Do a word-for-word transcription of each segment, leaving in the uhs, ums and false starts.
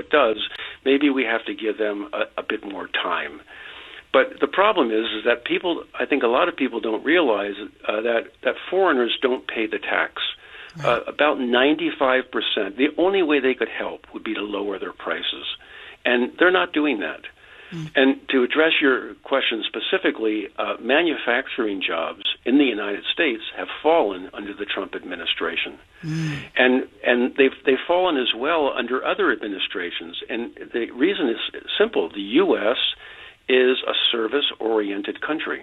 it does, maybe we have to give them a, a bit more time. But the problem is, is that people, I think a lot of people don't realize uh, that, that foreigners don't pay the tax. Right. Uh, about ninety-five percent. The only way they could help would be to lower their prices. And they're not doing that. Mm. And to address your question specifically, uh, manufacturing jobs in the United States have fallen under the Trump administration. Mm. And and they've they've fallen as well under other administrations. And the reason is simple. The U S is a service-oriented country.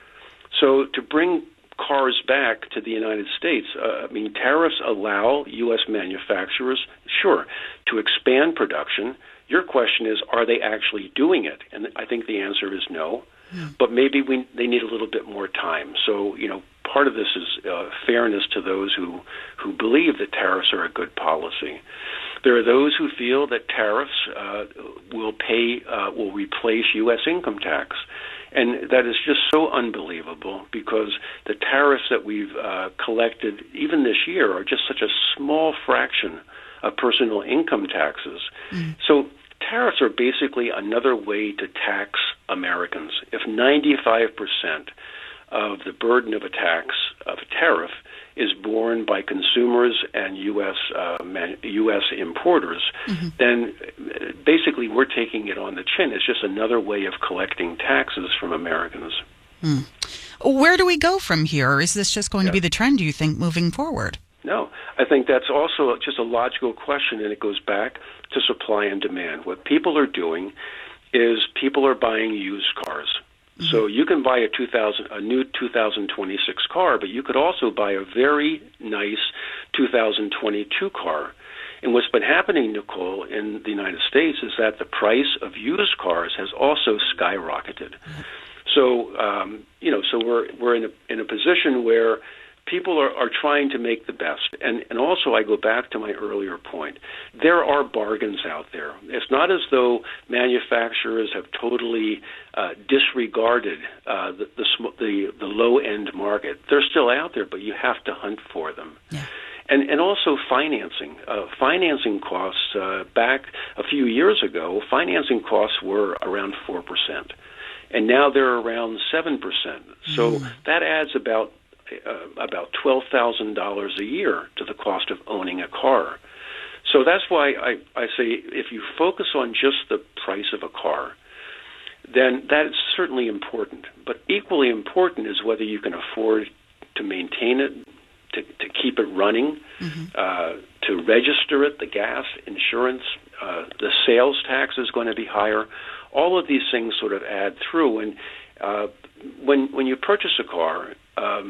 So to bring cars back to the United States, uh, I mean, tariffs allow U S manufacturers, sure, to expand production. Your question is, are they actually doing it? And I think the answer is no. Yeah. But maybe we they need a little bit more time. So, you know, part of this is uh, fairness to those who, who believe that tariffs are a good policy. There are those who feel that tariffs uh, will pay uh, will replace U S income tax. And that is just so unbelievable because the tariffs that we've uh, collected even this year are just such a small fraction of personal income taxes. Mm. So tariffs are basically another way to tax Americans. If ninety-five percent of the burden of a tax, of a tariff, is borne by consumers and U S uh, man, U S importers, mm-hmm. then basically we're taking it on the chin. It's just another way of collecting taxes from Americans. Mm. Where do we go from here? Is this just going yeah. to be the trend, do you think, moving forward? No. I think that's also just a logical question, and it goes back to supply and demand. What people are doing is people are buying used cars. Mm-hmm. So you can buy a two thousand a new two thousand twenty-six car, but you could also buy a very nice two thousand twenty-two car. And what's been happening, Nicole, in the United States is that the price of used cars has also skyrocketed. Mm-hmm. So um, you know, so we're we're in a in a position where people are, are trying to make the best. And, and also, I go back to my earlier point. There are bargains out there. It's not as though manufacturers have totally uh, disregarded uh, the, the, the, the low-end market. They're still out there, but you have to hunt for them. Yeah. And, and also financing. Uh, financing costs, uh, back a few years ago, financing costs were around four percent. And now they're around seven percent. So mm. that adds about Uh, about twelve thousand dollars a year to the cost of owning a car. So that's why I, I say if you focus on just the price of a car, then that is certainly important. But equally important is whether you can afford to maintain it, to, to keep it running, mm-hmm. uh, to register it, the gas, insurance, uh, the sales tax is going to be higher. All of these things sort of add through. And uh, when when you purchase a car, um,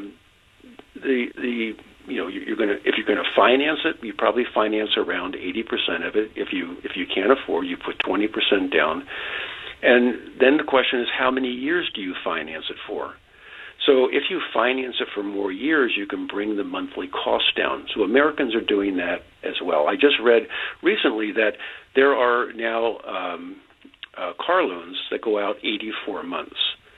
The the you know you're going to if you're going to finance it, you probably finance around eighty percent of it. If you if you can't afford, you put twenty percent down, and then the question is how many years do you finance it for? So if you finance it for more years, you can bring the monthly cost down. So Americans are doing that as well. I just read recently that there are now um, uh, car loans that go out eighty-four months.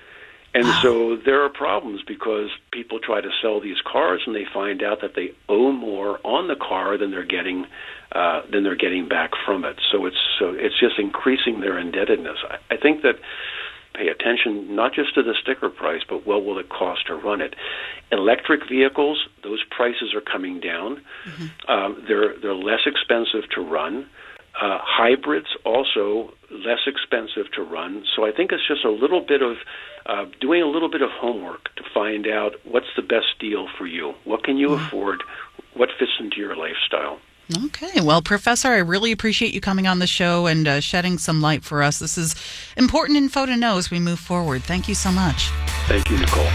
And so there are problems because people try to sell these cars and they find out that they owe more on the car than they're getting uh, than they're getting back from it. So it's so it's just increasing their indebtedness. I, I think that pay attention not just to the sticker price, but what will it cost to run it. Electric vehicles, those prices are coming down. Mm-hmm. Um, they're they're less expensive to run. Uh, hybrids also less expensive to run. So I think it's just a little bit of uh, doing a little bit of homework to find out what's the best deal for you. What can you mm-hmm. afford? What fits into your lifestyle? Okay. Well, Professor, I really appreciate you coming on the show and uh, shedding some light for us. This is important info to know as we move forward. Thank you so much. Thank you, Nicole.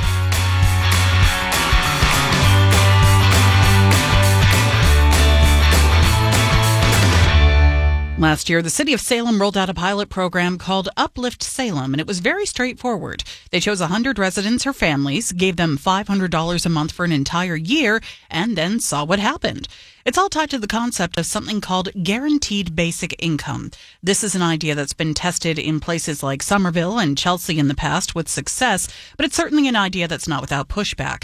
Last year, the city of Salem rolled out a pilot program called Uplift Salem, and it was very straightforward. They chose one hundred residents or families, gave them five hundred dollars a month for an entire year, and then saw what happened. It's all tied to the concept of something called guaranteed basic income. This is an idea that's been tested in places like Somerville and Chelsea in the past with success, but it's certainly an idea that's not without pushback.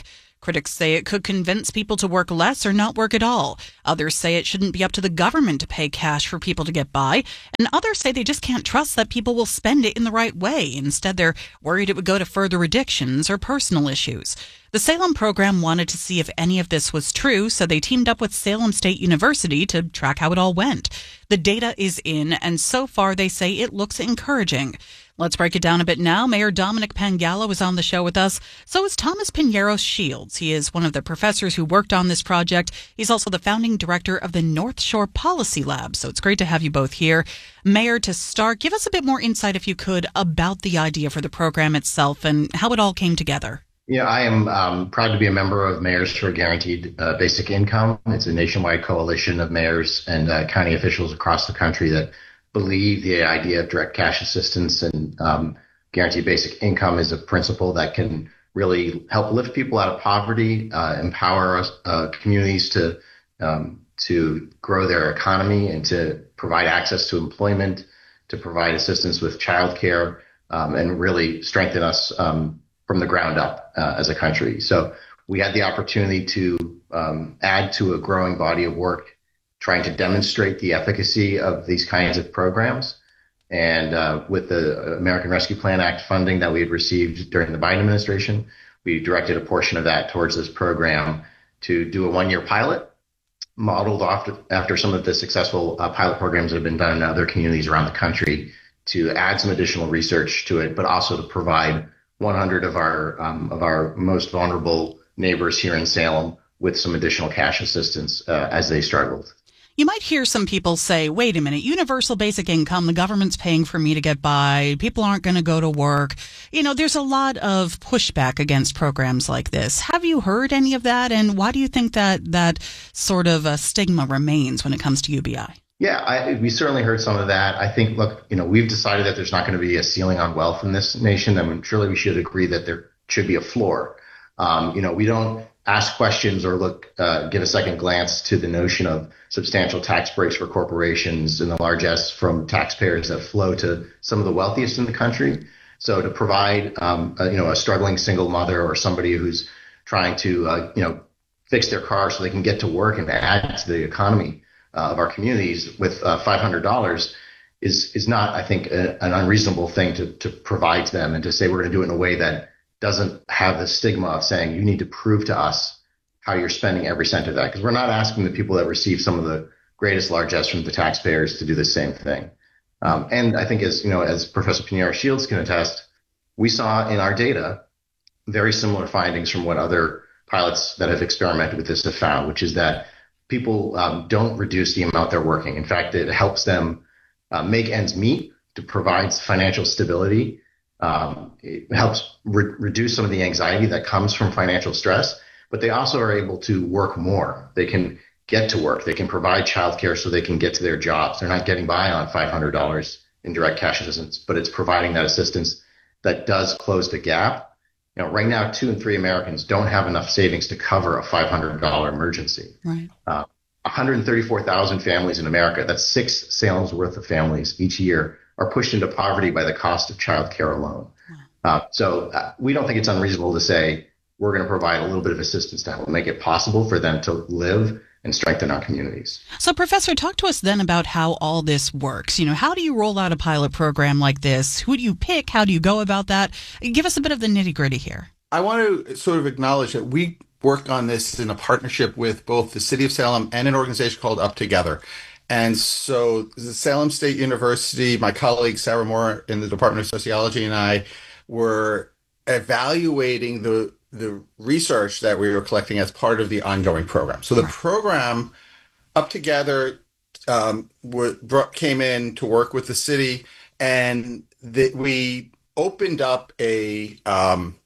Critics say it could convince people to work less or not work at all. Others say it shouldn't be up to the government to pay cash for people to get by. And others say they just can't trust that people will spend it in the right way. Instead, they're worried it would go to further addictions or personal issues. The Salem program wanted to see if any of this was true, so they teamed up with Salem State University to track how it all went. The data is in, and so far they say it looks encouraging. Let's break it down a bit now. Mayor Dominic Pangallo is on the show with us. So is Thomas Pinheiro Shields. He is one of the professors who worked on this project. He's also the founding director of the North Shore Policy Lab. So it's great to have you both here. Mayor, to start, give us a bit more insight, if you could, about the idea for the program itself and how it all came together. Yeah, I am um, proud to be a member of Mayors for Guaranteed uh, Basic Income. It's a nationwide coalition of mayors and uh, county officials across the country that believe the idea of direct cash assistance and um, guaranteed basic income is a principle that can really help lift people out of poverty, uh, empower us, uh, communities to um, to grow their economy and to provide access to employment, to provide assistance with childcare, um, and really strengthen us um, from the ground up uh, as a country. So we had the opportunity to um, add to a growing body of work trying to demonstrate the efficacy of these kinds of programs. And uh, with the American Rescue Plan Act funding that we had received during the Biden administration, we directed a portion of that towards this program to do a one-year pilot modeled after, after some of the successful uh, pilot programs that have been done in other communities around the country, to add some additional research to it, but also to provide one hundred of our um, of our most vulnerable neighbors here in Salem with some additional cash assistance uh, as they struggled. You might hear some people say, wait a minute, universal basic income, the government's paying for me to get by, people aren't going to go to work. You know, there's a lot of pushback against programs like this. Have you heard any of that? And why do you think that that sort of a stigma remains when it comes to U B I? Yeah, I, we certainly heard some of that. I think, look, you know, we've decided that there's not going to be a ceiling on wealth in this nation. I mean, surely we should agree that there should be a floor. Um, you know, we don't ask questions or look, uh, give a second glance to the notion of substantial tax breaks for corporations and the largesse from taxpayers that flow to some of the wealthiest in the country. So to provide, um, a, you know, a struggling single mother or somebody who's trying to, uh, you know, fix their car so they can get to work and add to the economy uh, of our communities with uh, five hundred dollars is is not, I think, a, an unreasonable thing to to provide to them, and to say we're going to do it in a way that doesn't have the stigma of saying you need to prove to us how you're spending every cent of that, because we're not asking the people that receive some of the greatest largesse from the taxpayers to do the same thing. Um, and I think, as you know, as Professor Pinheiro Shields can attest, we saw in our data very similar findings from what other pilots that have experimented with this have found, which is that people um, don't reduce the amount they're working. In fact, it helps them uh, make ends meet, to provide financial stability. Um, it helps re- reduce some of the anxiety that comes from financial stress, but they also are able to work more. They can get to work. They can provide childcare so they can get to their jobs. They're not getting by on five hundred dollars in direct cash assistance, but it's providing that assistance that does close the gap. You know, right now, two in three Americans don't have enough savings to cover a five hundred dollars emergency. Right. Uh, one hundred thirty-four thousand families in America, that's six Salem's worth of families each year, are pushed into poverty by the cost of child care alone. Uh, so uh, we don't think it's unreasonable to say we're going to provide a little bit of assistance to help make it possible for them to live and strengthen our communities. So, Professor, talk to us then about how all this works. You know, how do you roll out a pilot program like this? Who do you pick? How do you go about that? Give us a bit of the nitty-gritty here. I want to sort of acknowledge that we worked on this in a partnership with both the City of Salem and an organization called Up Together. And so the Salem State University, my colleague Sarah Moore in the Department of Sociology, and I were evaluating the the research that we were collecting as part of the ongoing program. So the program Up Together um, were, brought, came in to work with the city, and that we opened up a um,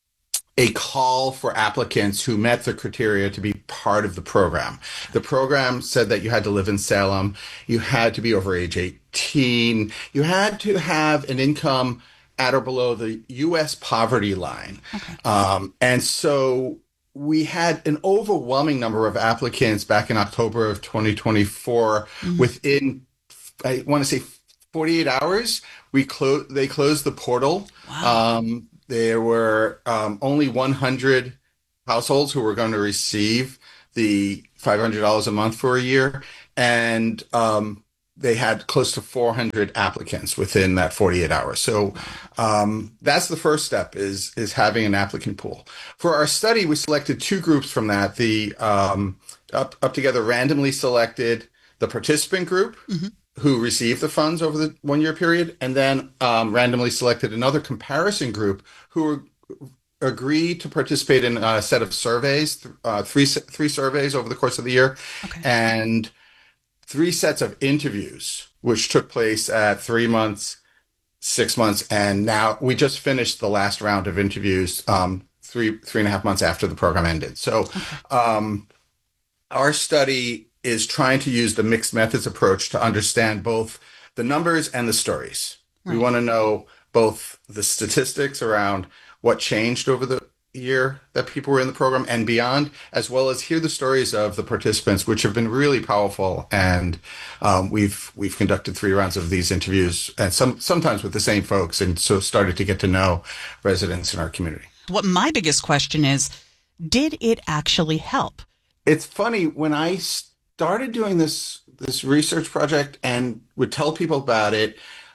a call for applicants who met the criteria to be part of the program. The program said that you had to live in Salem, you had to be over age eighteen, you had to have an income at or below the U S poverty line. Okay. Um, and so we had an overwhelming number of applicants back in October of twenty twenty-four. Mm-hmm. Within, I want to say, forty-eight hours, we clo- they closed the portal. Wow. Um, There were um, only one hundred households who were going to receive the five hundred dollars a month for a year. And um, they had close to four hundred applicants within that forty-eight hours. So um, that's the first step is, is having an applicant pool. For our study, we selected two groups from that. The um, up, up Together randomly selected the participant group, mm-hmm. who received the funds over the one year period, and then um, randomly selected another comparison group who agreed to participate in a set of surveys, uh, three three surveys over the course of the year, okay. and three sets of interviews, which took place at three months, six months, and now we just finished the last round of interviews um, three three and a half months after the program ended. So okay. um, our study is trying to use the mixed methods approach to understand both the numbers and the stories. Right. We want to know both the statistics around what changed over the year that people were in the program and beyond, as well as hear the stories of the participants, which have been really powerful. And um, we've we've conducted three rounds of these interviews, and some sometimes with the same folks, and so started to get to know residents in our community. What my biggest question is, did it actually help? It's funny, when I started doing this this research project and would tell people about it,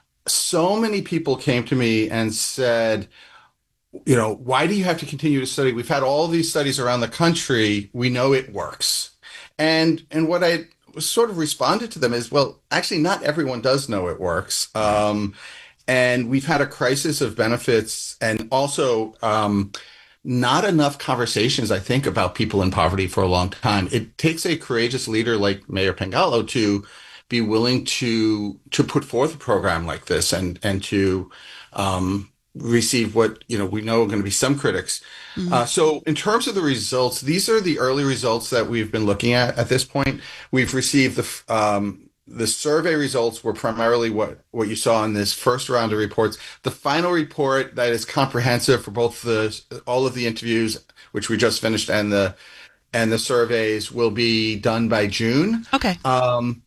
so many people came to me and said, you know, why do you have to continue to study? We've had all these studies around the country. We know it works. And and what I sort of responded to them is, well, actually, not everyone does know it works. Um, and we've had a crisis of benefits, and also um, not enough conversations, I think, about people in poverty for a long time. It takes a courageous leader like Mayor Pangalo to be willing to to put forth a program like this and and to um, receive what, you know, we know are going to be some critics. Mm-hmm. Uh, so in terms of the results, these are the early results that we've been looking at at this point. We've received the um, the survey results were primarily what, what you saw in this first round of reports. The final report that is comprehensive for both the all of the interviews, which we just finished, and the and the surveys will be done by June. Okay. Um,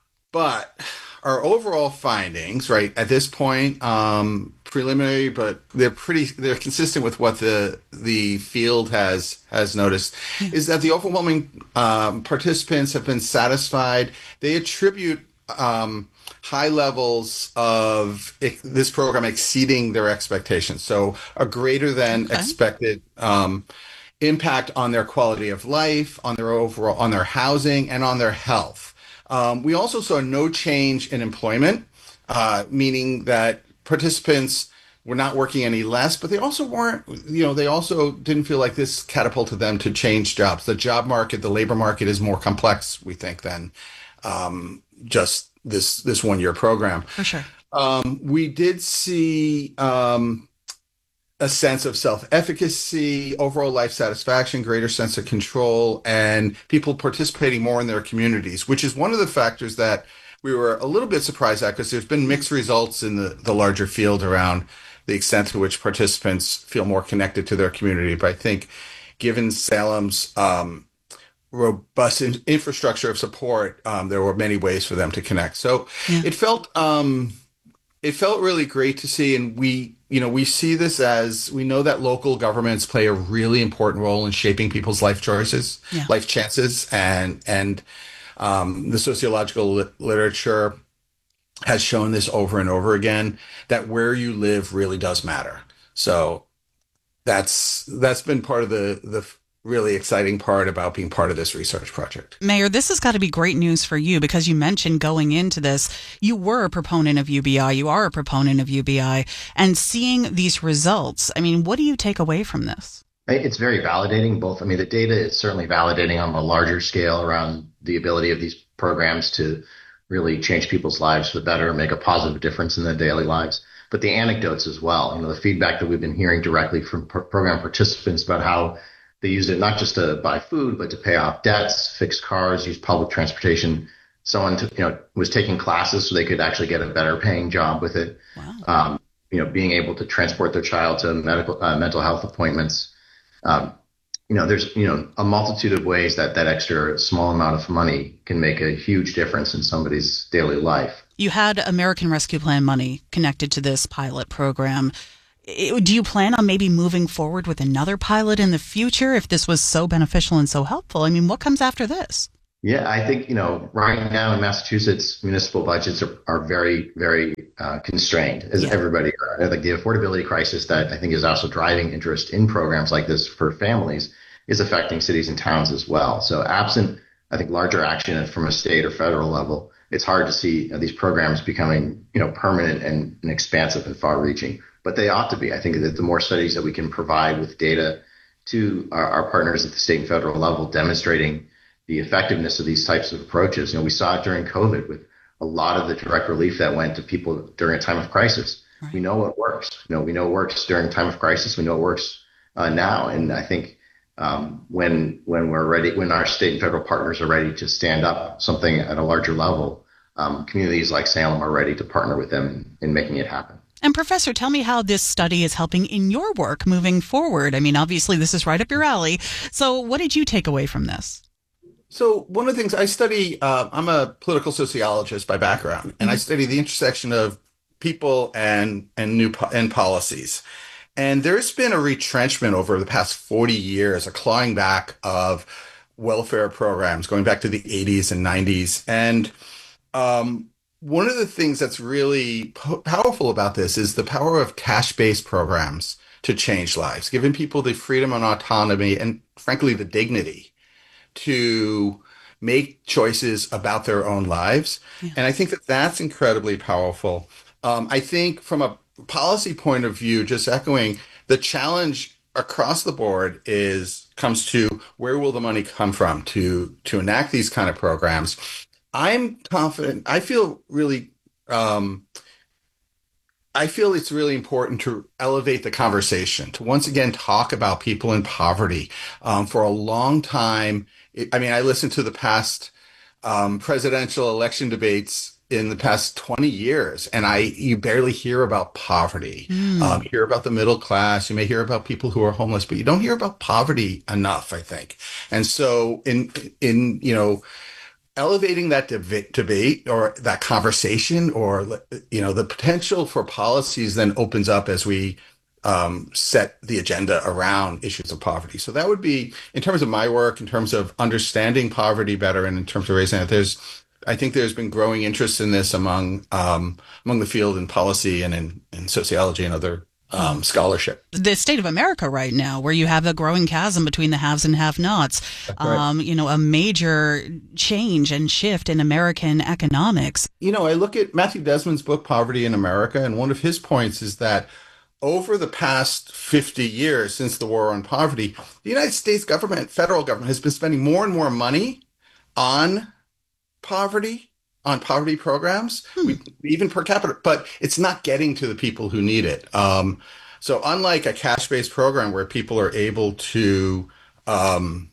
but our overall findings, right, at this point, um, preliminary, but they're pretty, they're consistent with what the the field has has noticed, yeah. is that the overwhelming um, participants have been satisfied. They attribute um, high levels of ex- this program exceeding their expectations, so a greater than okay. expected um, impact on their quality of life, on their overall, on their housing, and on their health. Um, we also saw no change in employment, uh, meaning that participants were not working any less, but they also weren't, you know, they also didn't feel like this catapulted them to change jobs. The job market, the labor market is more complex, we think, than um, just this this one year program. For sure. Um, we did see um, a sense of self-efficacy, overall life satisfaction, greater sense of control, and people participating more in their communities, which is one of the factors that we were a little bit surprised at, because there's been mixed results in the, the larger field around the extent to which participants feel more connected to their community. But I think given Salem's um, robust in- infrastructure of support, um, there were many ways for them to connect. So yeah. it felt um, it felt really great to see. And we, you know, we see this as, we know that local governments play a really important role in shaping people's life choices, yeah. life chances, and, and, Um, the sociological lit- literature has shown this over and over again, that where you live really does matter. So that's that's been part of the the really exciting part about being part of this research project. Mayor, this has got to be great news for you, because you mentioned going into this, you were a proponent of U B I, you are a proponent of U B I, and seeing these results, I mean, what do you take away from this? It's very validating. Both, I mean, the data is certainly validating on a larger scale around the ability of these programs to really change people's lives for the better, make a positive difference in their daily lives. But the anecdotes as well, you know, the feedback that we've been hearing directly from pro- program participants about how they used it not just to buy food, but to pay off debts, fix cars, use public transportation. Someone, to, you know, was taking classes so they could actually get a better paying job with it. Wow. Um, you know, being able to transport their child to medical, uh, mental health appointments. Um, you know, there's, you know, a multitude of ways that that extra small amount of money can make a huge difference in somebody's daily life. You had American Rescue Plan money connected to this pilot program. I- Do you plan on maybe moving forward with another pilot in the future if this was so beneficial and so helpful? I mean, what comes after this? Yeah, I think, you know, right now in Massachusetts, municipal budgets are, are very, very uh, constrained, as Yeah. everybody, uh, like the affordability crisis that I think is also driving interest in programs like this for families is affecting cities and towns as well. So absent, I think, larger action from a state or federal level, it's hard to see uh, these programs becoming, you know, permanent and, and expansive and far reaching. But they ought to be. I think that the more studies that we can provide with data to our, our partners at the state and federal level demonstrating the effectiveness of these types of approaches. You know, we saw it during COVID with a lot of the direct relief that went to people during a time of crisis. Right. We know what works. You know, we know it works during a time of crisis. We know it works uh, now. And I think um, when when we're ready, when our state and federal partners are ready to stand up something at a larger level, um, communities like Salem are ready to partner with them in, in making it happen. And Professor, tell me how this study is helping in your work moving forward. I mean, obviously, this is right up your alley. So what did you take away from this? So one of the things I study, uh, I'm a political sociologist by background, and I study the intersection of people and and new po- and policies. And there's been a retrenchment over the past forty years, a clawing back of welfare programs going back to the eighties and nineties. And um, one of the things that's really po- powerful about this is the power of cash-based programs to change lives, giving people the freedom and autonomy and, frankly, the dignity to make choices about their own lives. Yeah. And I think that that's incredibly powerful. Um, I think from a policy point of view, just echoing, the challenge across the board is comes to where will the money come from to to enact these kind of programs. I'm confident. I feel really um, I feel it's really important to elevate the conversation, to once again talk about people in poverty. Um, for a long time, it, I mean, I listened to the past um, presidential election debates in the past twenty years, and I you barely hear about poverty. Mm. Um, you hear about the middle class. You may hear about people who are homeless, but you don't hear about poverty enough, I think. And so, in in you know. elevating that deb- debate or that conversation, or, you know, the potential for policies then opens up as we um, set the agenda around issues of poverty. So that would be, in terms of my work, in terms of understanding poverty better, and in terms of raising it, there's, I think there's been growing interest in this among um, among the field in policy and in, in sociology and other Um, scholarship. The state of America right now, where you have a growing chasm between the haves and have-nots, right. um, you know, a major change and shift in American economics. You know, I look at Matthew Desmond's book, Poverty in America, and one of his points is that over the past fifty years since the war on poverty, the United States government, federal government, has been spending more and more money on poverty, on poverty programs, hmm. we, even per capita, but it's not getting to the people who need it. Um, so unlike a cash-based program where people are able to um,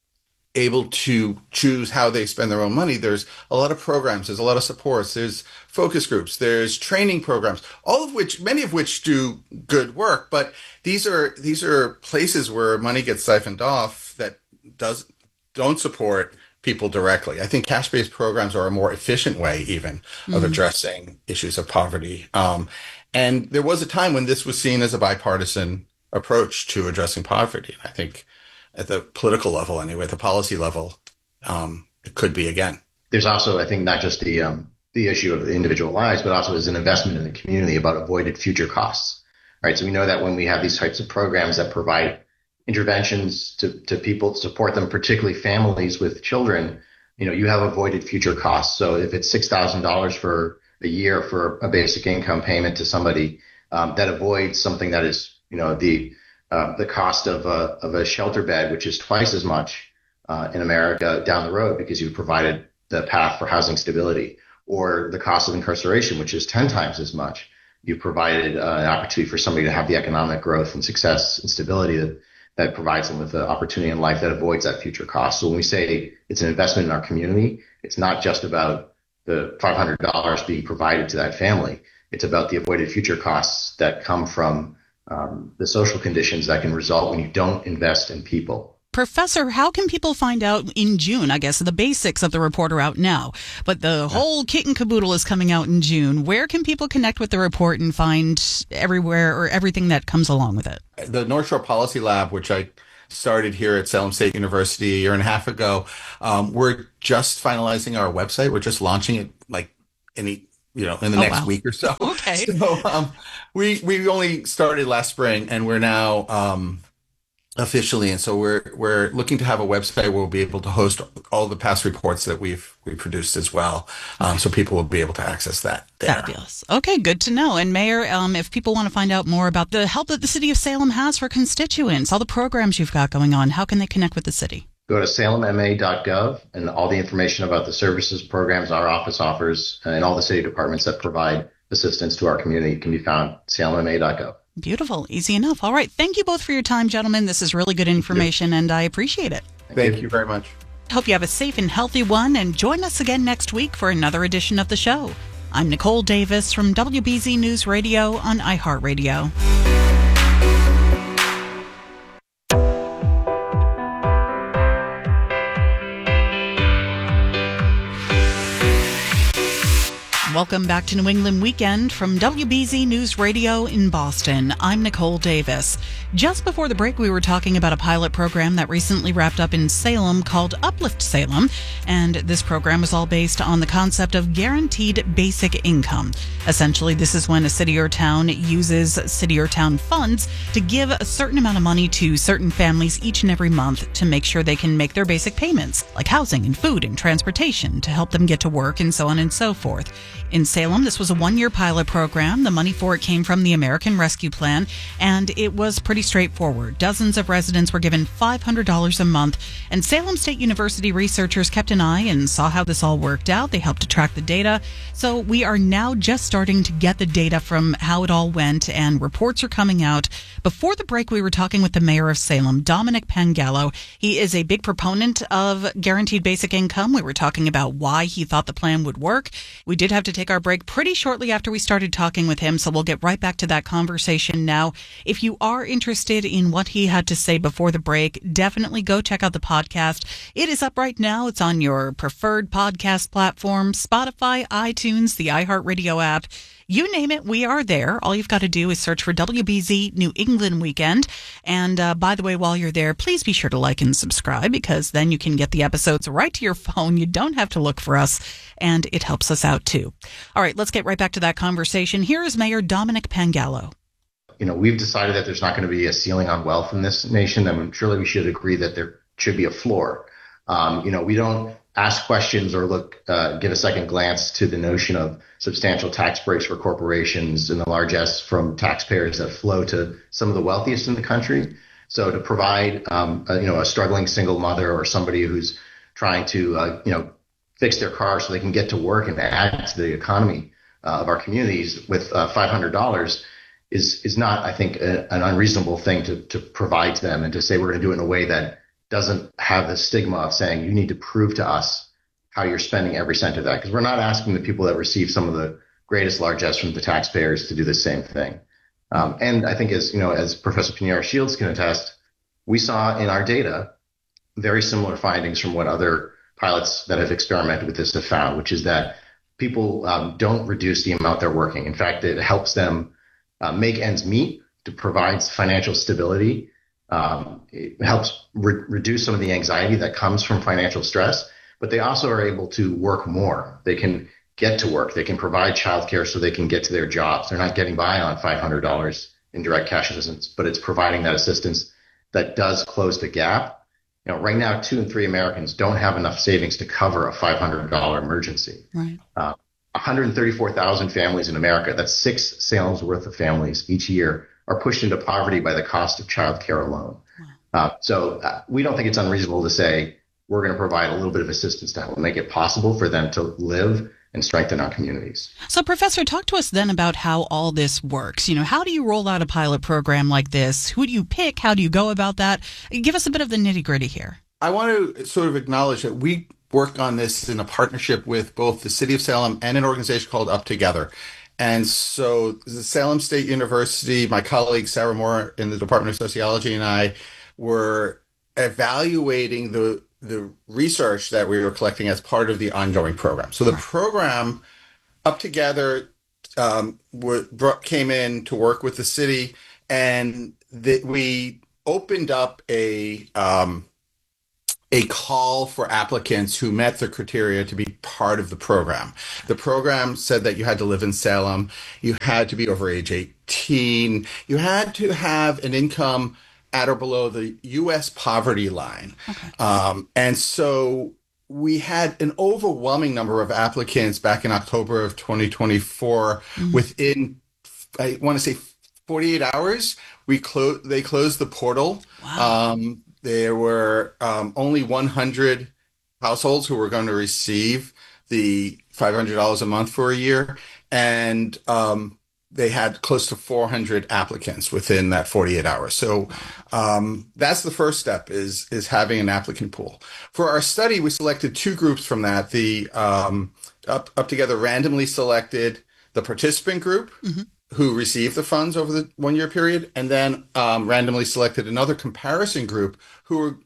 able to choose how they spend their own money, there's a lot of programs, there's a lot of supports, there's focus groups, there's training programs, all of which, many of which do good work, but these are these are places where money gets siphoned off that does don't support people directly. I think cash-based programs are a more efficient way even mm-hmm. of addressing issues of poverty. Um, and there was a time when this was seen as a bipartisan approach to addressing poverty. And I think at the political level anyway, at the policy level, um, it could be again. There's also, I think, not just the um, the issue of the individual lives, but also as an investment in the community about avoided future costs. Right. So we know that when we have these types of programs that provide interventions to, to people, support them, particularly families with children, you know, you have avoided future costs. So if it's six thousand dollars for a year for a basic income payment to somebody, um, that avoids something that is, you know, the uh, the cost of a, of a shelter bed, which is twice as much uh, in America down the road because you provided the path for housing stability, or the cost of incarceration, which is ten times as much. You provided uh, an opportunity for somebody to have the economic growth and success and stability that that provides them with the opportunity in life that avoids that future cost. So when we say it's an investment in our community, it's not just about the five hundred dollars being provided to that family. It's about the avoided future costs that come from um, the social conditions that can result when you don't invest in people. Professor, how can people find out in June? I guess the basics of the report are out now, but the whole kit and caboodle is coming out in June. Where can people connect with the report and find everywhere or everything that comes along with it? The North Shore Policy Lab, which I started here at Salem State University a year and a half ago, um, we're just finalizing our website. We're just launching it like any, you know, in the Oh, next wow. week or so. Okay. So um, we we only started last spring, and we're now um, officially, and so we're we're looking to have a website where we'll be able to host all the past reports that we've we produced as well, um, so people will be able to access that there. Fabulous. Okay, good to know. And Mayor, um, if people want to find out more about the help that the city of Salem has for constituents, all the programs you've got going on, how can they connect with the city? Go to salem m a dot gov, and all the information about the services, programs our office offers, and all the city departments that provide assistance to our community can be found at salem m a dot gov. Beautiful. Easy enough. All right. Thank you both for your time, gentlemen. This is really good information, and I appreciate it. Thank, Thank you. you very much. Hope you have a safe and healthy one, and join us again next week for another edition of the show. I'm Nicole Davis from W B Z News Radio on iHeartRadio. Welcome back to New England Weekend from W B Z News Radio in Boston. I'm Nicole Davis. Just before the break, we were talking about a pilot program that recently wrapped up in Salem called Uplift Salem. And this program is all based on the concept of guaranteed basic income. Essentially, this is when a city or town uses city or town funds to give a certain amount of money to certain families each and every month to make sure they can make their basic payments, like housing and food and transportation, to help them get to work and so on and so forth. In Salem, this was a one-year pilot program. The money for it came from the American Rescue Plan, and it was pretty straightforward. Dozens of residents were given five hundred dollars a month, and Salem State University researchers kept an eye and saw how this all worked out. They helped to track the data. So we are now just starting to get the data from how it all went, and reports are coming out. Before the break, we were talking with the mayor of Salem, Dominic Pangallo. He is a big proponent of guaranteed basic income. We were talking about why he thought the plan would work. We did have to take our break pretty shortly after we started talking with him, so we'll get right back to that conversation now. If you are interested in what he had to say before the break, definitely go check out the podcast. It is up right now. It's on your preferred podcast platform, Spotify, iTunes, the iHeartRadio app. You name it, we are there. All you've got to do is search for W B Z New England Weekend. And uh, by the way, while you're there, please be sure to like and subscribe, because then you can get the episodes right to your phone. You don't have to look for us, and it helps us out too. All right, let's get right back to that conversation. Here is Mayor Dominic Pangallo. You know, we've decided that there's not going to be a ceiling on wealth in this nation. I mean, surely we should agree that there should be a floor. Um, you know, we don't ask questions or look, uh, give a second glance to the notion of substantial tax breaks for corporations and the largesse from taxpayers that flow to some of the wealthiest in the country. So to provide, um, a, you know, a struggling single mother or somebody who's trying to, uh, you know, fix their car so they can get to work and add to the economy uh, of our communities with uh, five hundred dollars is is not, I think, a, an unreasonable thing to to provide to them, and to say we're going to do it in a way that doesn't have the stigma of saying you need to prove to us how you're spending every cent of that, because we're not asking the people that receive some of the greatest largesse from the taxpayers to do the same thing. Um, and I think, as you know, as Professor Pinheiro Shields can attest, we saw in our data very similar findings from what other pilots that have experimented with this have found, which is that people um, don't reduce the amount they're working. In fact, it helps them uh, make ends meet, to provide financial stability. Um, it helps re- reduce some of the anxiety that comes from financial stress, but they also are able to work more. They can get to work. They can provide childcare so they can get to their jobs. They're not getting by on five hundred dollars in direct cash assistance, but it's providing that assistance that does close the gap. You know, right now, two in three Americans don't have enough savings to cover a five hundred dollars emergency. Right. Uh, one hundred thirty-four thousand families in America, that's six Salem's worth of families each year, are pushed into poverty by the cost of childcare alone. Wow. Uh, so uh, we don't think it's unreasonable to say we're going to provide a little bit of assistance to help make it possible for them to live and strengthen our communities. So, Professor, talk to us then about how all this works. You know, how do you roll out a pilot program like this? Who do you pick? How do you go about that? Give us a bit of the nitty-gritty here. I want to sort of acknowledge that we work on this in a partnership with both the City of Salem and an organization called Up Together. And so the Salem State University, my colleague Sarah Moore in the Department of Sociology, and I were evaluating the the research that we were collecting as part of the ongoing program. So the Right. program Up Together um, were, brought, came in to work with the city, and that we opened up a um, a call for applicants who met the criteria to be part of the program. The program said that you had to live in Salem, you had to be over age eighteen, you had to have an income at or below the U S poverty line. Okay. Um, and so we had an overwhelming number of applicants back in October of twenty twenty-four. Mhm. Within, I want to say, forty-eight hours, we closed. They closed the portal. Wow. Um, there were um, only one hundred households who were going to receive the five hundred dollars a month for a year, and um, they had close to four hundred applicants within that forty-eight hours. So um, that's the first step, is is having an applicant pool. For our study, we selected two groups from that. The um, up, up Together randomly selected the participant group, Mhm. who received the funds over the one year period, and then um, randomly selected another comparison group who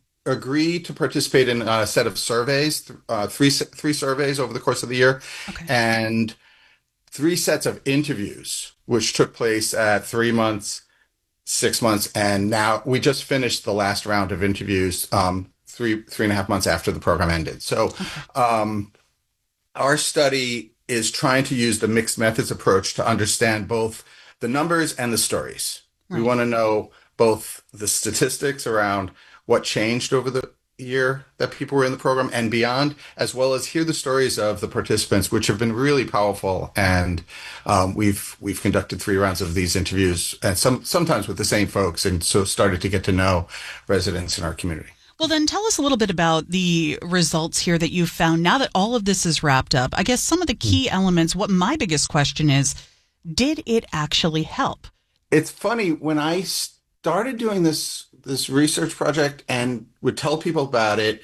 agreed to participate in a set of surveys, uh, three three surveys over the course of the year, Okay. and three sets of interviews, which took place at three months, six months, and now we just finished the last round of interviews um, three three and a half months after the program ended. So um, our study is trying to use the mixed methods approach to understand both the numbers and the stories. We Right. want to know both the statistics around what changed over the year that people were in the program and beyond, as well as hear the stories of the participants, which have been really powerful. And um, we've we've conducted three rounds of these interviews, and some sometimes with the same folks, and so started to get to know residents in our community. Well, then tell us a little bit about the results here that you've found now that all of this is wrapped up. I guess some of the key elements, what my biggest question is, did it actually help? It's funny, when I started doing this this research project and would tell people about it,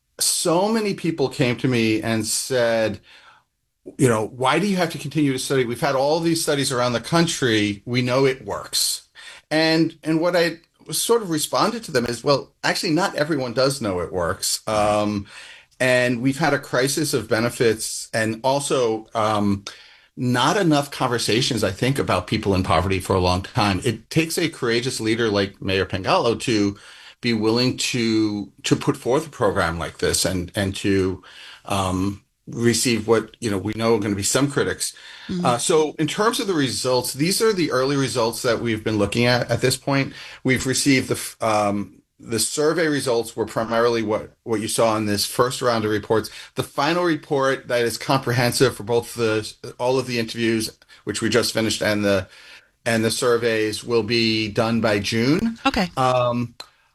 so many people came to me and said, you know, why do you have to continue to study? We've had all these studies around the country. We know it works. And and what I sort of responded to them is, well, actually, not everyone does know it works. Um, and we've had a crisis of benefits, and also um, not enough conversations, I think, about people in poverty for a long time. It takes a courageous leader like Mayor Pangallo to be willing to to put forth a program like this, and and to um, receive what, you know, we know are going to be some critics. Mhm. Uh, so in terms of the results, these are the early results that we've been looking at at this point. We've received the f- um, the survey results were primarily what, what you saw in this first round of reports. The final report that is comprehensive for both the all of the interviews, which we just finished, and the and the surveys, will be done by June. Okay. Um,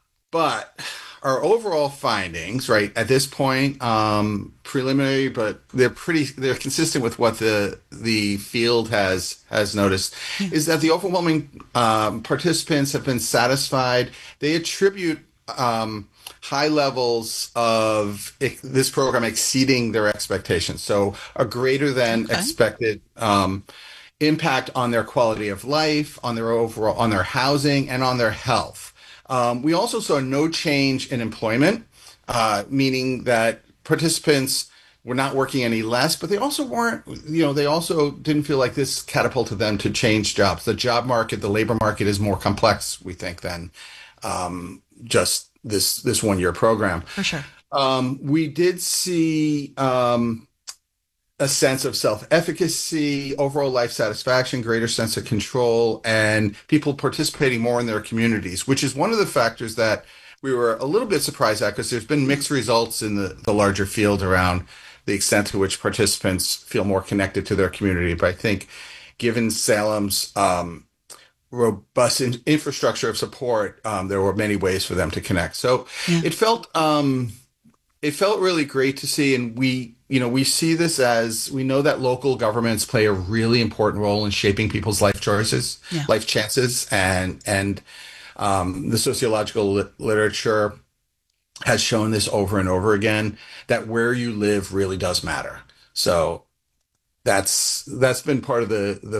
but our overall findings, right, at this point, um, preliminary, but they're pretty, they're consistent with what the the field has has noticed, Yeah. is that the overwhelming um, participants have been satisfied. They attribute um, high levels of ex- this program exceeding their expectations, so a greater than Okay. expected um, impact on their quality of life, on their overall, on their housing, and on their health. Um, we also saw no change in employment, uh, meaning that participants were not working any less, but they also weren't, you know, they also didn't feel like this catapulted them to change jobs. The job market, the labor market is more complex, we think, than um, just this this one year program. For sure. Um, we did see um, a sense of self-efficacy, overall life satisfaction, greater sense of control, and people participating more in their communities, which is one of the factors that we were a little bit surprised at, because there's been mixed results in the, the larger field around the extent to which participants feel more connected to their community. But I think given Salem's um, robust in- infrastructure of support, um, there were many ways for them to connect. So Yeah. it felt um, it felt really great to see, and we you know we see this as, we know that local governments play a really important role in shaping people's life choices, Yeah. life chances, and and um, the sociological lit- literature has shown this over and over again, that where you live really does matter. So that's that's been part of the the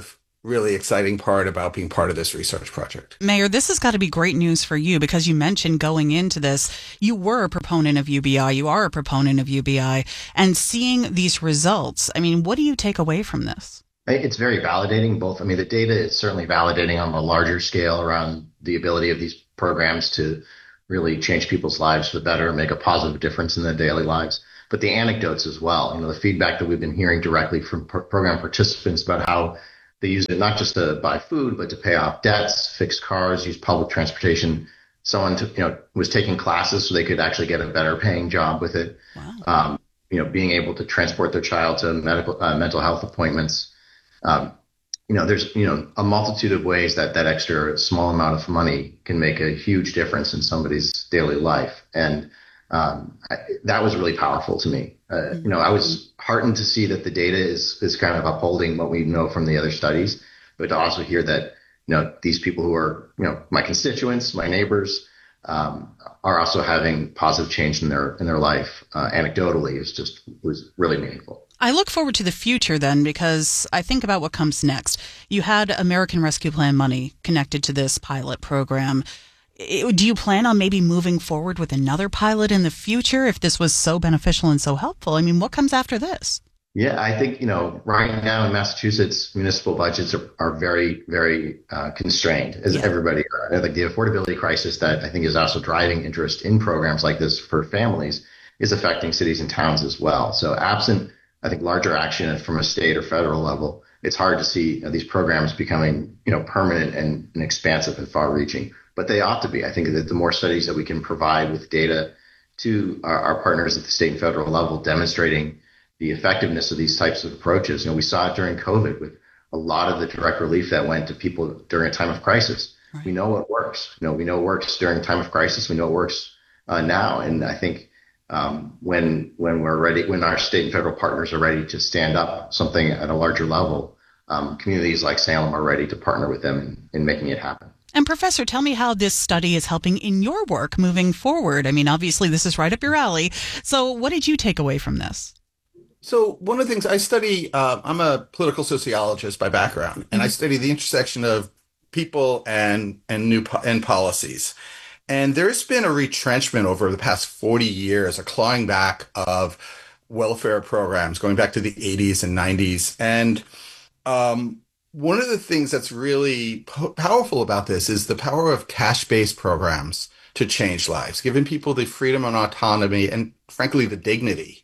really exciting part about being part of this research project. Mayor, this has got to be great news for you because you mentioned going into this, you were a proponent of U B I, you are a proponent of U B I, and seeing these results, I mean, what do you take away from this? It's very validating. Both, I mean, the data is certainly validating on a larger scale around the ability of these programs to really change people's lives for the better, make a positive difference in their daily lives. But the anecdotes as well, you know, the feedback that we've been hearing directly from pro- program participants about how they use it not just to buy food, but to pay off debts, fix cars, use public transportation. Someone, to, you know, was taking classes so they could actually get a better paying job with it. Wow. Um, you know, being able to transport their child to medical, uh, mental health appointments. Um, you know, there's, you know, a multitude of ways that that extra small amount of money can make a huge difference in somebody's daily life. And um, I, that was really powerful to me. Uh, mm-hmm. You know, I was heartened to see that the data is, is kind of upholding what we know from the other studies, but to also hear that, you know, these people who are, you know, my constituents, my neighbors, um, are also having positive change in their, in their life. Uh, anecdotally is just, was really meaningful. I look forward to the future then, because I think about what comes next. You had American Rescue Plan money connected to this pilot program. It, do you plan on maybe moving forward with another pilot in the future if this was so beneficial and so helpful? I mean, what comes after this? Yeah, I think, you know, right now in Massachusetts, municipal budgets are, are very, very uh, constrained, as yeah. everybody are. Like the affordability crisis that I think is also driving interest in programs like this for families is affecting cities and towns as well. So absent, I think, larger action from a state or federal level, it's hard to see, you know, these programs becoming, you know, permanent and, and expansive and far-reaching. But they ought to be. I think that the more studies that we can provide with data to our, our partners at the state and federal level, demonstrating the effectiveness of these types of approaches. You know, we saw it during COVID with a lot of the direct relief that went to people during a time of crisis. Right. We know what works. You know, we know it works during a time of crisis. We know it works uh, now. And I think um, when when we're ready, when our state and federal partners are ready to stand up something at a larger level, um, communities like Salem are ready to partner with them in, in making it happen. And Professor, tell me how this study is helping in your work moving forward. I mean, obviously, this is right up your alley. So what did you take away from this? So one of the things I study, uh, I'm a political sociologist by background, and mm-hmm. I study the intersection of people and and new po- and policies. And there's been a retrenchment over the past forty years, a clawing back of welfare programs going back to the eighties and nineties. And um, one of the things that's really po- powerful about this is the power of cash-based programs to change lives, giving people the freedom and autonomy and, frankly, the dignity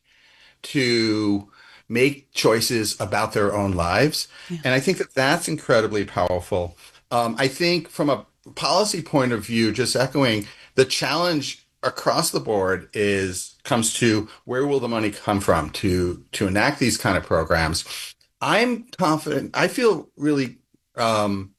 to make choices about their own lives. Yeah. And I think that that's incredibly powerful. Um, I think from a policy point of view, just echoing, the challenge across the board is comes to where will the money come from to to enact these kind of programs. I'm confident. I feel really um,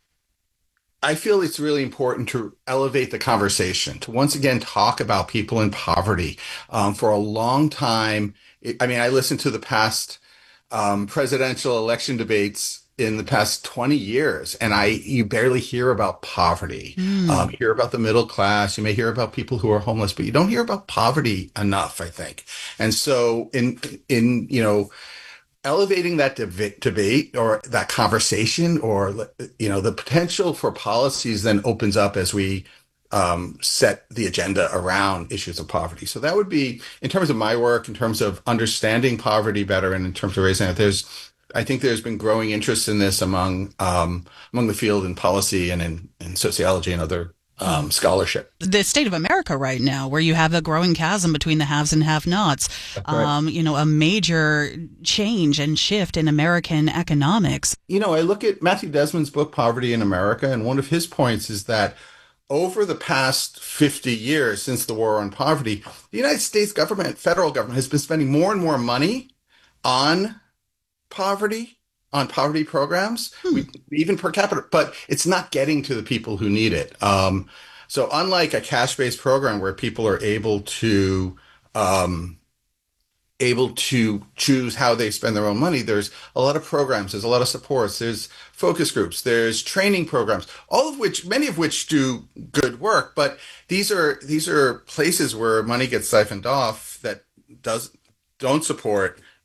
I feel it's really important to elevate the conversation, to once again talk about people in poverty. Um, for a long time, I mean, I listened to the past um, presidential election debates in the past twenty years, and I you barely hear about poverty. Mm. Um, you hear about the middle class. You may hear about people who are homeless, but you don't hear about poverty enough, I think. And so in, in you know, elevating that deb- debate or that conversation, or, you know, the potential for policies then opens up as we um, set the agenda around issues of poverty. So that would be, in terms of my work, in terms of understanding poverty better, and in terms of raising it, there's, I think there's been growing interest in this among um, among the field in policy and in, in sociology and other Um, scholarship. The state of America right now, where you have a growing chasm between the haves and have-nots, right. um, you know, a major change and shift in American economics. You know, I look at Matthew Desmond's book, Poverty in America, and one of his points is that over the past fifty years since the war on poverty, the United States government, federal government, has been spending more and more money on poverty, on poverty programs, hmm. we, even per capita, but it's not getting to the people who need it. Um, so unlike a cash-based program where people are able to um, able to choose how they spend their own money, there's a lot of programs, there's a lot of supports, there's focus groups, there's training programs, all of which, many of which do good work, but these are these are places where money gets siphoned off that does don't support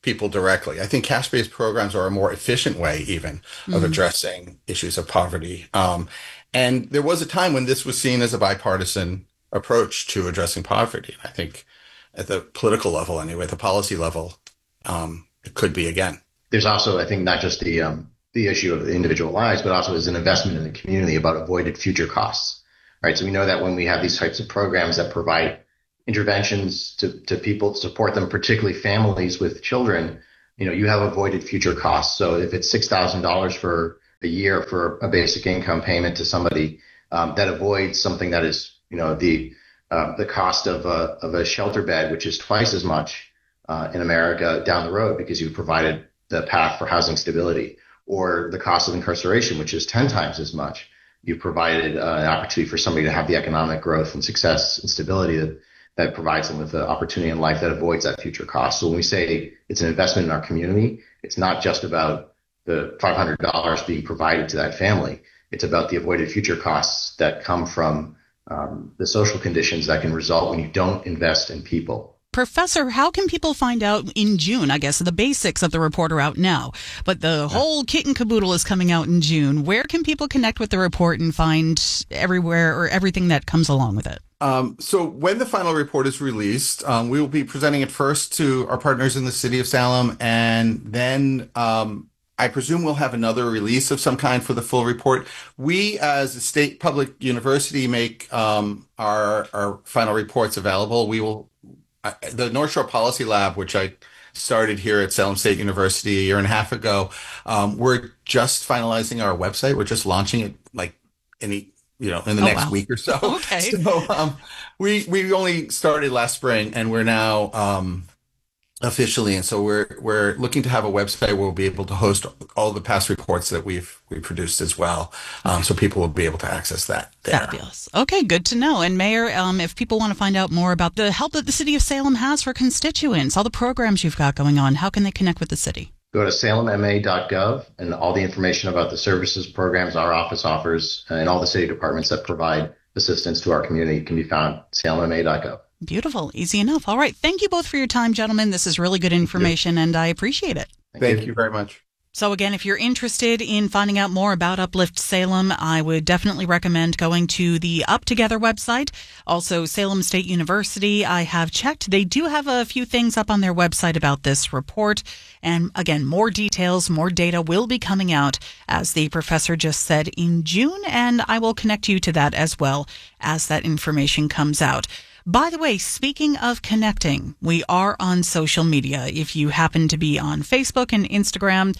people directly. I think cash-based programs are a more efficient way even of Mhm. addressing issues of poverty. Um, and there was a time when this was seen as a bipartisan approach to addressing poverty. I think at the political level, anyway, at the policy level, um, it could be again. There's also, I think, not just the um, the issue of the individual lives, but also as an investment in the community about avoided future costs, right? So we know that when we have these types of programs that provide interventions to, to people, support them, particularly families with children, you know, you have avoided future costs. So if it's six thousand dollars for a year for a basic income payment to somebody, um, that avoids something that is, you know, the uh, the cost of a, of a shelter bed, which is twice as much uh, in America down the road because you've provided the path for housing stability, or the cost of incarceration, which is ten times as much. You've provided uh, an opportunity for somebody to have the economic growth and success and stability that, that provides them with the opportunity in life that avoids that future cost. So when we say it's an investment in our community, it's not just about the five hundred dollars being provided to that family. It's about the avoided future costs that come from um, the social conditions that can result when you don't invest in people. Professor, how can people find out in June? I guess the basics of the report are out now, but the whole kit and caboodle is coming out in June. Where can people connect with the report and find everywhere or everything that comes along with it? Um, so when the final report is released, um, we will be presenting it first to our partners in the city of Salem, and then um, I presume we'll have another release of some kind for the full report. We, as a state public university, make um, our our final reports available. We will. The North Shore Policy Lab, which I started here at Salem State University a year and a half ago, um, we're just finalizing our website. We're just launching it like any, you know, in the Oh, next wow. week or so. Okay. So um, we we only started last spring, and we're now um, officially, and so we're we're looking to have a website where we'll be able to host all the past reports that we've we produced as well, um, so people will be able to access that there. Fabulous. Okay, good to know. And Mayor, um, if people want to find out more about the help that the city of Salem has for constituents, all the programs you've got going on, how can they connect with the city? Go to salem m a dot gov, and all the information about the services, programs our office offers, and all the city departments that provide assistance to our community can be found at salem m a dot gov. Beautiful. Easy enough. All right. Thank you both for your time, gentlemen. This is really good information, and I appreciate it. Thank, Thank you. you very much. So again, if you're interested in finding out more about Uplift Salem, I would definitely recommend going to the Up Together website. Also, Salem State University, I have checked. They do have a few things up on their website about this report. And again, more details, more data will be coming out, as the professor just said, in June. And I will connect you to that as well as that information comes out. By the way, speaking of connecting, we are on social media. If you happen to be on Facebook and Instagram,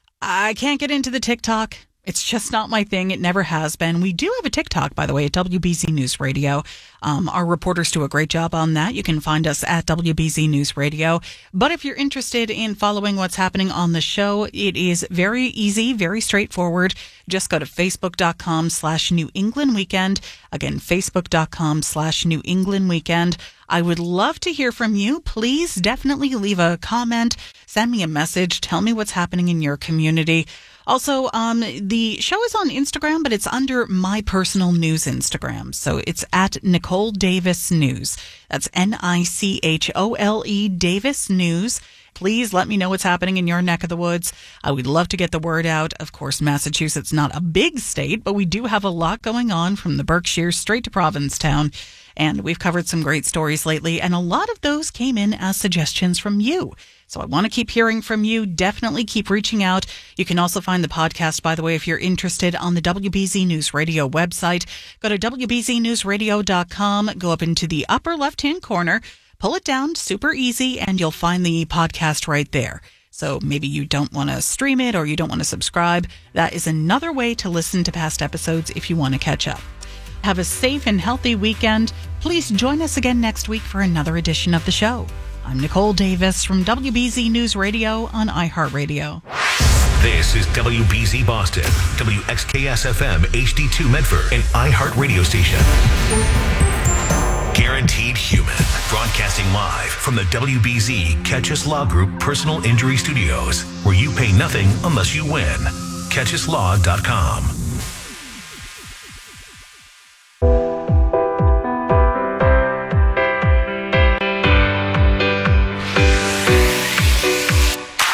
I can't get into the TikTok. It's just not my thing. It never has been. We do have a TikTok, by the way, at W B Z News Radio. Um, our reporters do a great job on that. You can find us at W B Z News Radio. But if you're interested in following what's happening on the show, it is very easy, very straightforward. Just go to facebook.com slash New England Weekend. Again, facebook.com slash New England Weekend. I would love to hear from you. Please definitely leave a comment, send me a message, tell me what's happening in your community. Also, um, the show is on Instagram, but it's under my personal news Instagram. So it's at Nicole Davis News. That's N I C H O L E Davis News. Please let me know what's happening in your neck of the woods. I would love to get the word out. Of course, Massachusetts not a big state, but we do have a lot going on from the Berkshires straight to Provincetown. And we've covered some great stories lately, and a lot of those came in as suggestions from you. So I want to keep hearing from you. Definitely keep reaching out. You can also find the podcast, by the way, if you're interested, on the W B Z News Radio website. Go to W B Z news radio dot com, go up into the upper left-hand corner, pull it down, super easy, and you'll find the podcast right there. So maybe you don't want to stream it or you don't want to subscribe. That is another way to listen to past episodes if you want to catch up. Have a safe and healthy weekend. Please join us again next week for another edition of the show. I'm Nicole Davis from W B Z News Radio on iHeartRadio. This is W B Z Boston, W X K S F M H D two Medford, an iHeartRadio station. Guaranteed Human, broadcasting live from the W B Z Catch Us Law Group Personal Injury Studios, where you pay nothing unless you win. catch us law dot com.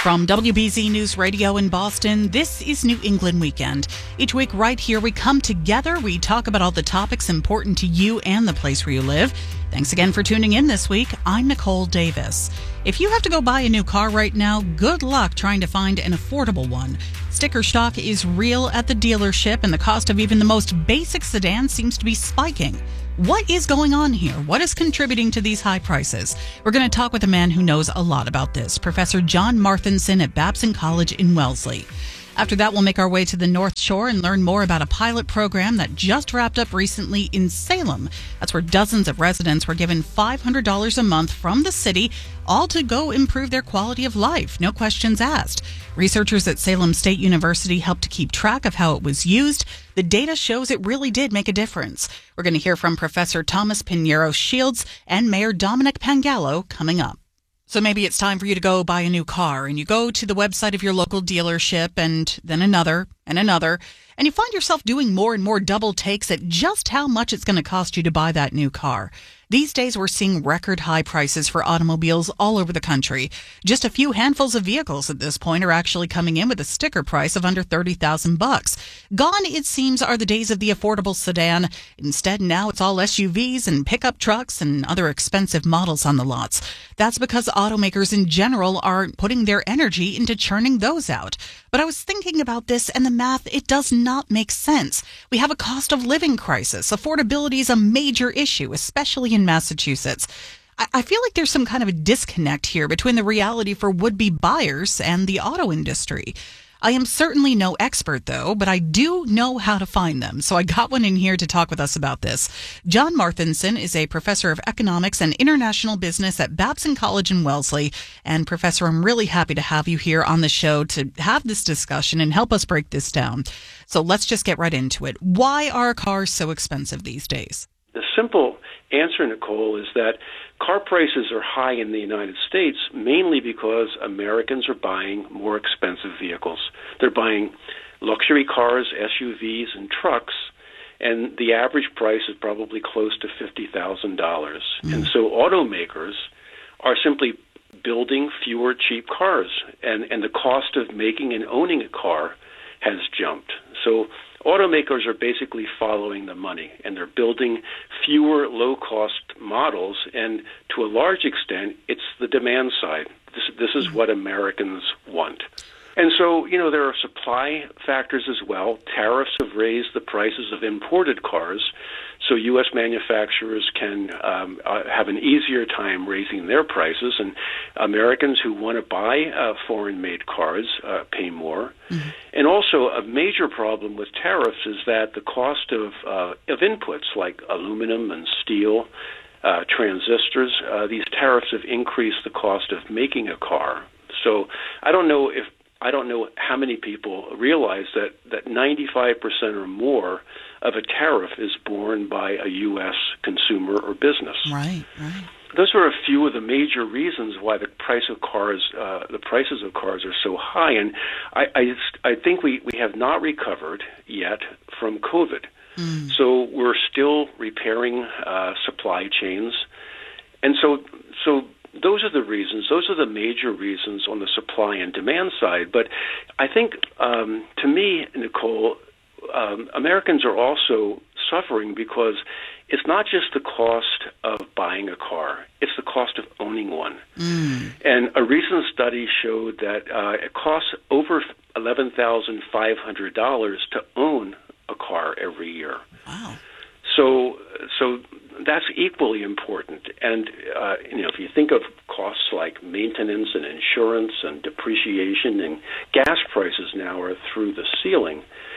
From W B Z News Radio in Boston, this is New England Weekend. Each week right here, we come together, we talk about all the topics important to you and the place where you live. Thanks again for tuning in this week. I'm Nicole Davis. If you have to go buy a new car right now, good luck trying to find an affordable one. Sticker shock is real at the dealership, and the cost of even the most basic sedan seems to be spiking. What is going on here? What is contributing to these high prices? We're going to talk with a man who knows a lot about this, Professor John Marthinson at Babson College in Wellesley. After that, we'll make our way to the North Shore and learn more about a pilot program that just wrapped up recently in Salem. That's where dozens of residents were given five hundred dollars a month from the city, all to go improve their quality of life, no questions asked. Researchers at Salem State University helped to keep track of how it was used. The data shows it really did make a difference. We're going to hear from Professor Thomas Pinheiro Shields and Mayor Dominic Pangallo coming up. So maybe it's time for you to go buy a new car, and you go to the website of your local dealership and then another and another, and you find yourself doing more and more double takes at just how much it's going to cost you to buy that new car. These days, we're seeing record high prices for automobiles all over the country. Just a few handfuls of vehicles at this point are actually coming in with a sticker price of under thirty thousand bucks. Gone, it seems, are the days of the affordable sedan. Instead, now it's all S U Vs and pickup trucks and other expensive models on the lots. That's because automakers in general are putting their energy into churning those out. But I was thinking about this, and the math, it does not make sense. We have a cost of living crisis. Affordability is a major issue, especially in Massachusetts. I, I feel like there's some kind of a disconnect here between the reality for would-be buyers and the auto industry. I am certainly no expert, though, but I do know how to find them. So I got one in here to talk with us about this. John Marthinson is a professor of economics and international business at Babson College in Wellesley. And Professor, I'm really happy to have you here on the show to have this discussion and help us break this down. So let's just get right into it. Why are cars so expensive these days? The simple answer, Nicole, is that car prices are high in the United States mainly because Americans are buying more expensive vehicles. They're buying luxury cars, S U Vs, and trucks, and the average price is probably close to fifty thousand dollars. Mm. And so automakers are simply building fewer cheap cars, and, and the cost of making and owning a car has jumped. So automakers are basically following the money, and they're building fewer low-cost models, and to a large extent, it's the demand side. This, this is what Americans want. And so, you know, there are supply factors as well. Tariffs have raised the prices of imported cars, so U S manufacturers can um, uh, have an easier time raising their prices, and Americans who want to buy uh, foreign-made cars uh, pay more. Mm-hmm. And also, a major problem with tariffs is that the cost of uh, of inputs like aluminum and steel, uh, transistors, uh, these tariffs have increased the cost of making a car. So I don't know if I don't know how many people realize that, that ninety-five percent or more of a tariff is borne by a U S consumer or business. Right, right. Those are a few of the major reasons why the price of cars, uh, the prices of cars are so high. And I, I, I think we, we have not recovered yet from COVID. Mm. So we're still repairing uh, supply chains. And so, so those are the reasons. Those are the major reasons on the supply and demand side. But I think, um, to me, Nicole, um, Americans are also suffering because it's not just the cost of buying a car, it's the cost of owning one. Mm. And a recent study showed that uh, it costs over eleven thousand five hundred dollars to own a car every year. Wow. So, so that's equally important. And uh, you know, if you think of costs like maintenance and insurance and depreciation, and gas prices now are through the ceiling.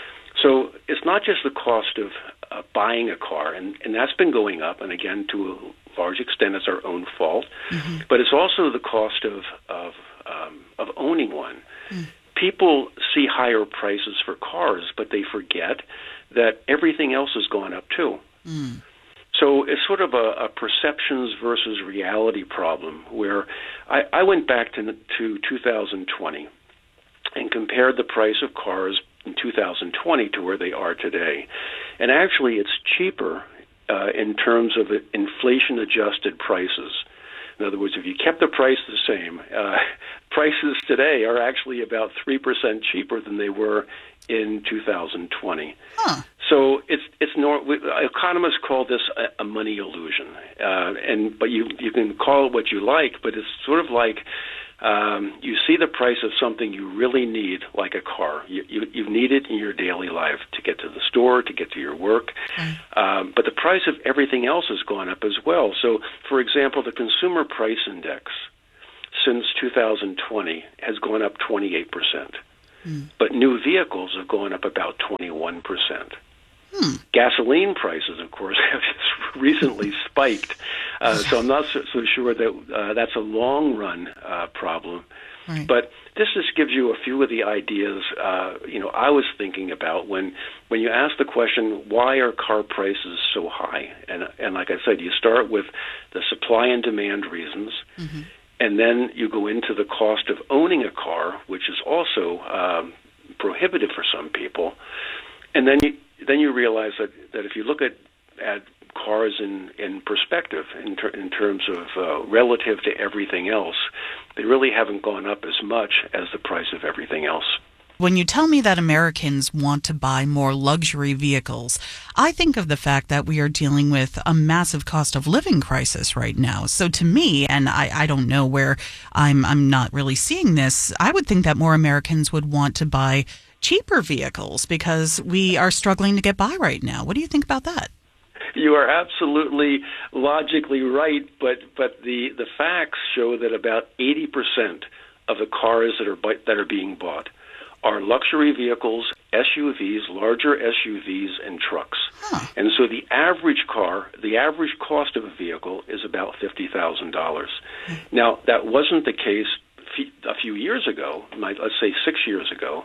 So it's not just the cost of uh, buying a car, and, and that's been going up, and again, to a large extent, it's our own fault. Mm-hmm. But it's also the cost of of, um, of owning one. Mm. People see higher prices for cars, but they forget that everything else has gone up too. Mm. So it's sort of a, a perceptions versus reality problem, where I, I went back to, to two thousand twenty and compared the price of cars in two thousand twenty to where they are today. And actually, it's cheaper uh, in terms of inflation-adjusted prices In other words, if you kept the price the same, uh, prices today are actually about three percent cheaper than they were in two thousand twenty. Huh. So it's it's nor, economists call this a, a money illusion, uh, and but you you can call it what you like, but it's sort of like um, you see the price of something you really need, like a car. You, you you need it in your daily life to get to the store, to get to your work, mm. um, but the price of everything else has gone up as well. So, for example, the Consumer Price Index since two thousand twenty has gone up twenty-eight percent. Mm. But new vehicles have gone up about twenty-one percent. Hmm. Gasoline prices, of course, have just recently spiked. Uh, so I'm not so, so sure that uh, that's a long-run uh, problem. Right. But this just gives you a few of the ideas, uh, you know, I was thinking about when when you ask the question, why are car prices so high? And, and like I said, you start with the supply and demand reasons. Mm-hmm. And then you go into the cost of owning a car, which is also um, prohibitive for some people. And then you then you realize that, that if you look at, at cars in, in perspective, in, ter- in terms of uh, relative to everything else, they really haven't gone up as much as the price of everything else. When you tell me that Americans want to buy more luxury vehicles, I think of the fact that we are dealing with a massive cost of living crisis right now. So to me, and I, I don't know where I'm I'm not really seeing this, I would think that more Americans would want to buy cheaper vehicles because we are struggling to get by right now. What do you think about that? You are absolutely logically right, but but the, the facts show that about eighty percent of the cars that are that are being bought are luxury vehicles, S U Vs, larger S U Vs, and trucks. Huh. And so the average car, the average cost of a vehicle is about fifty thousand dollars. Hmm. Now, that wasn't the case a few years ago, let's say six years ago.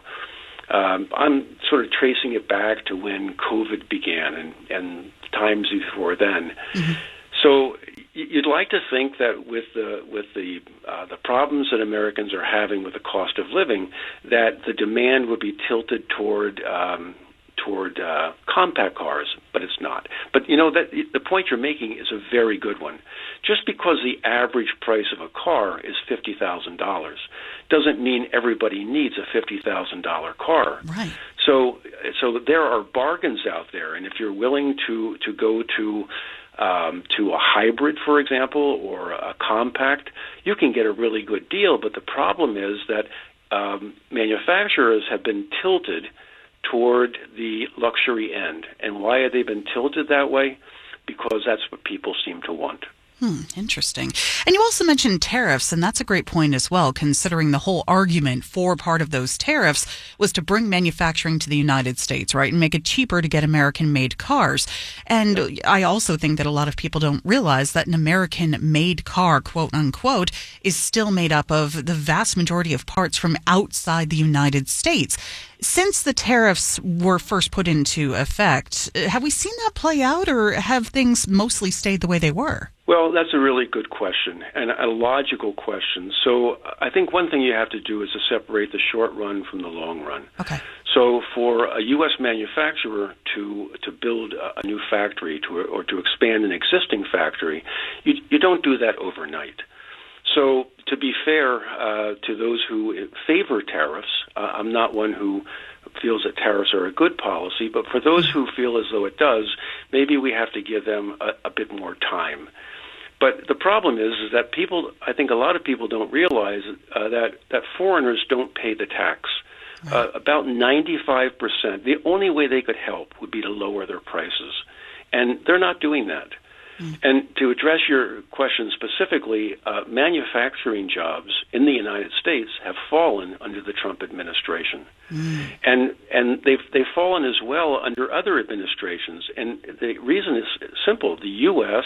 Um, I'm sort of tracing it back to when COVID began and, and times before then. Mm-hmm. So you'd like to think that with the with the uh, the problems that Americans are having with the cost of living, that the demand would be tilted toward um, toward uh, compact cars, but it's not. But you know that the point you're making is a very good one. Just because the average price of a car is fifty thousand dollars doesn't mean everybody needs a fifty thousand dollar car. Right. So so there are bargains out there, and if you're willing to to go to Um, to a hybrid, for example, or a compact, you can get a really good deal. But the problem is that um, manufacturers have been tilted toward the luxury end. And why have they been tilted that way? Because that's what people seem to want. Hmm, interesting. And you also mentioned tariffs, and that's a great point as well, considering the whole argument for part of those tariffs was to bring manufacturing to the United States, right, and make it cheaper to get American-made cars. And I also think that a lot of people don't realize that an American-made car, quote unquote, is still made up of the vast majority of parts from outside the United States. Since the tariffs were first put into effect, have we seen that play out, or have things mostly stayed the way they were? Well, that's a really good question and a logical question. So I think one thing you have to do is to separate the short run from the long run. Okay. So for a U S manufacturer to to build a new factory to, or to expand an existing factory, you, you don't do that overnight. So to be fair uh, to those who favor tariffs, uh, I'm not one who feels that tariffs are a good policy, but for those who feel as though it does, maybe we have to give them a, a bit more time. But the problem is, is that people, I think a lot of people don't realize uh, that, that foreigners don't pay the tax. Right. Uh, about ninety-five percent. The only way they could help would be to lower their prices. And they're not doing that. Mm. And to address your question specifically, uh, manufacturing jobs in the United States have fallen under the Trump administration. Mm. And and they've, they've fallen as well under other administrations. And the reason is simple. The U S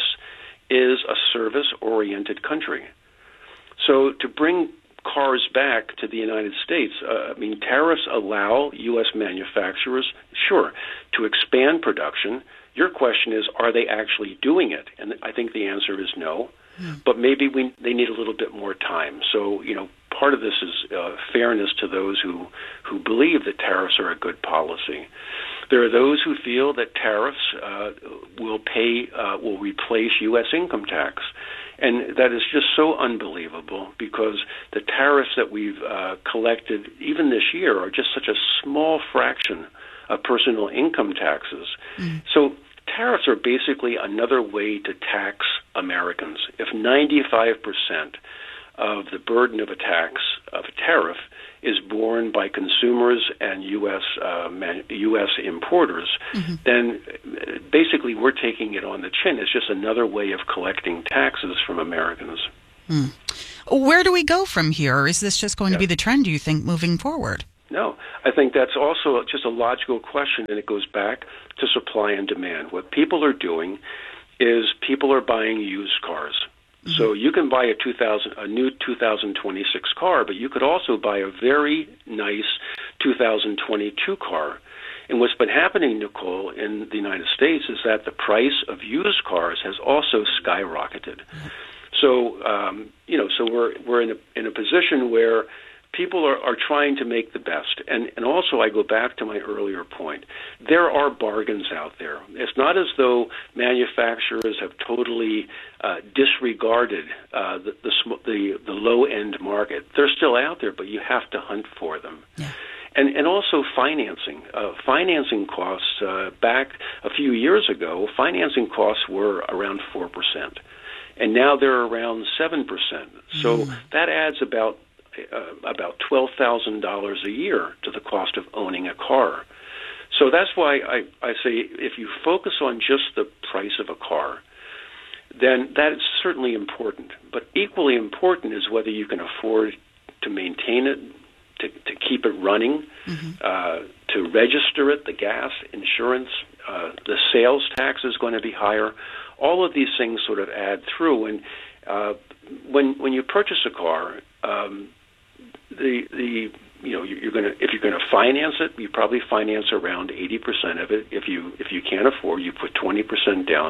is a service-oriented country. So to bring cars back to the United States, uh, I mean, tariffs allow U S manufacturers, sure, to expand production. Your question is, are they actually doing it? And I think the answer is no. Mm. But maybe we they need a little bit more time. So, you know, part of this is uh, fairness to those who, who believe that tariffs are a good policy. There are those who feel that tariffs uh, will pay uh, will replace U S income tax, And that is just so unbelievable because the tariffs that we've uh, collected even this year are just such a small fraction of personal income taxes. Mm. So tariffs are basically another way to tax Americans. If ninety-five percent of the burden of a tax, of a tariff, is borne by consumers and U S uh, man, U S importers, mm-hmm. then basically we're taking it on the chin. It's just another way of collecting taxes from Americans. Mm. Where do we go from here? Or is this just going yeah. to be the trend, do you think, moving forward? No, I think that's also just a logical question, and it goes back to supply and demand. What people are doing is people are buying used cars. Mm-hmm. So you can buy a two thousand, a new two thousand twenty-six car, but you could also buy a very nice two thousand twenty-two car. And what's been happening, Nicole, in the United States is that the price of used cars has also skyrocketed. Mm-hmm. So um, you know, so we're we're in a in a position where people are, are trying to make the best. And, and also, I go back to my earlier point. There are bargains out there. It's not as though manufacturers have totally uh, disregarded uh, the, the, the, the low-end market. They're still out there, but you have to hunt for them. Yeah. And, and also financing. Uh, financing costs, uh, back a few years ago, financing costs were around four percent. And now they're around seven percent. So mm. that adds about Uh, about twelve thousand dollars a year to the cost of owning a car. So that's why I, I say if you focus on just the price of a car, then that is certainly important. But equally important is whether you can afford to maintain it, to, to keep it running, mm-hmm. uh, to register it, the gas, insurance, uh, the sales tax is going to be higher. All of these things sort of add through. And uh, when when you purchase a car, um, The the you know you're going to if you're going to finance it, you probably finance around eighty percent of it. If you if you can't afford, you put twenty percent down,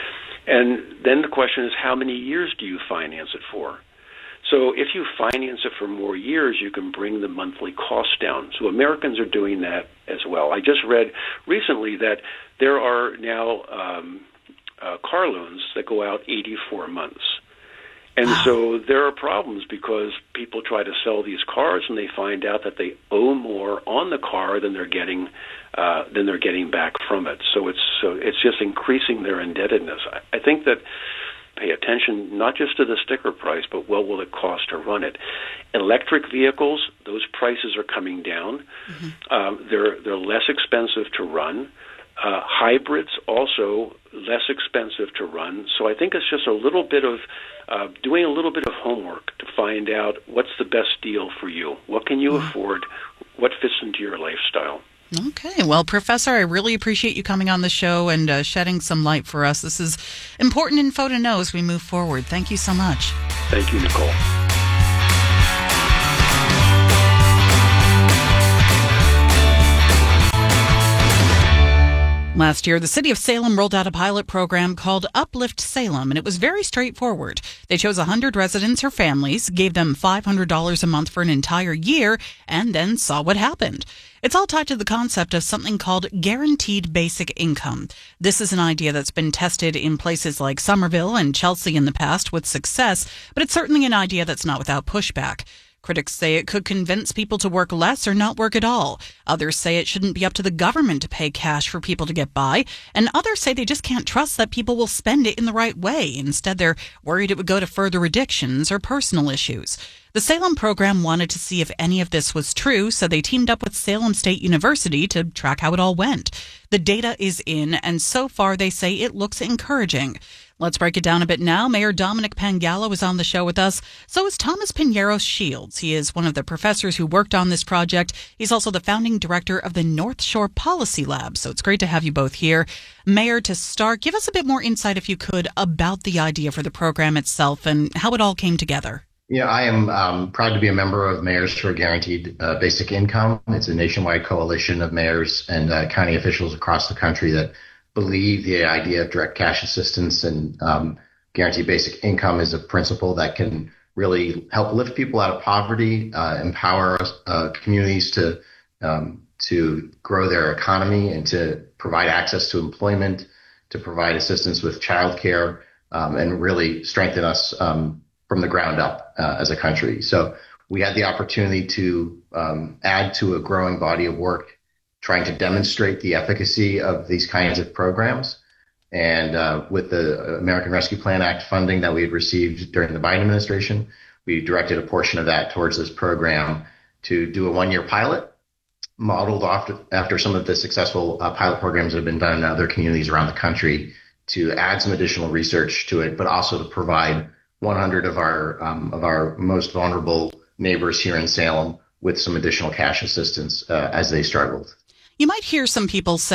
and then the question is how many years do you finance it for? So if you finance it for more years, you can bring the monthly cost down. So Americans are doing that as well. I just read recently that there are now um, uh, car loans that go out eighty-four months. And wow. So there are problems because people try to sell these cars and they find out that they owe more on the car than they're getting uh, than they're getting back from it. So it's so it's just increasing their indebtedness. I, I think that pay attention not just to the sticker price, but what will it cost to run it. Electric vehicles, those prices are coming down. Mm-hmm. Um, they're they're less expensive to run. Uh, hybrids also less expensive to run. So I think it's just a little bit of uh, doing a little bit of homework to find out what's the best deal for you. What can you mm-hmm. afford? What fits into your lifestyle? Okay. Well, Professor, I really appreciate you coming on the show and uh, shedding some light for us. This is important info to know as we move forward. Thank you so much. Thank you, Nicole. Last year, the city of Salem rolled out a pilot program called Uplift Salem, and it was very straightforward. They chose one hundred residents or families, gave them five hundred dollars a month for an entire year, and then saw what happened. It's all tied to the concept of something called guaranteed basic income. This is an idea that's been tested in places like Somerville and Chelsea in the past with success, but it's certainly an idea that's not without pushback. Critics say it could convince people to work less or not work at all. Others say it shouldn't be up to the government to pay cash for people to get by. And others say they just can't trust that people will spend it in the right way. Instead, they're worried it would go to further addictions or personal issues. The Salem program wanted to see if any of this was true, so they teamed up with Salem State University to track how it all went. The data is in, and so far they say it looks encouraging. Let's break it down a bit now. Mayor Dominic Pangallo is on the show with us. So is Thomas Pinheiro Shields. He is one of the professors who worked on this project. He's also the founding director of the North Shore Policy Lab. So it's great to have you both here. Mayor, to start, give us a bit more insight, if you could, about the idea for the program itself and how it all came together. Yeah, I am um, proud to be a member of Mayors for Guaranteed uh, Basic Income. It's a nationwide coalition of mayors and uh, county officials across the country that believe the idea of direct cash assistance and um, guaranteed basic income is a principle that can really help lift people out of poverty, uh, empower uh, communities to um, to grow their economy and to provide access to employment, to provide assistance with childcare, um, and really strengthen us um, from the ground up uh, as a country. So we had the opportunity to um, add to a growing body of work trying to demonstrate the efficacy of these kinds of programs. And uh, with the American Rescue Plan Act funding that we had received during the Biden administration, we directed a portion of that towards this program to do a one-year pilot modeled after, after some of the successful uh, pilot programs that have been done in other communities around the country, to add some additional research to it, but also to provide one hundred of our um, of our most vulnerable neighbors here in Salem with some additional cash assistance uh, as they struggled. You might hear some people say